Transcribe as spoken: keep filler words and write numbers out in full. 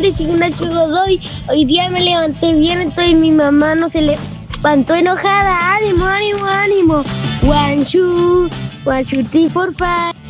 nombre es Ignacio Godoy. Hoy día me levanté bien, entonces mi mamá no se levantó enojada. ¡Ánimo, ánimo, ánimo! One, two, one, two, three, four, five.